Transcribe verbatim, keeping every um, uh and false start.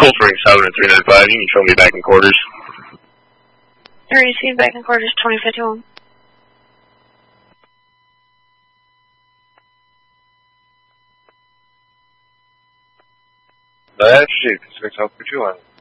Coultering seven at three nine five, you can show me back in quarters. Receive back in quarters twenty fifty-one. Dodge, six Alpha two one.